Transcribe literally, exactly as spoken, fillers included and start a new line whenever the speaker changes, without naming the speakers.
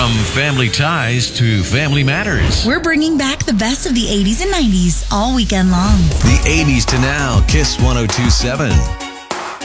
From family ties to family matters.
We're bringing back the best of the eighties and nineties all weekend long.
The eighties to now, Kiss one oh two point seven.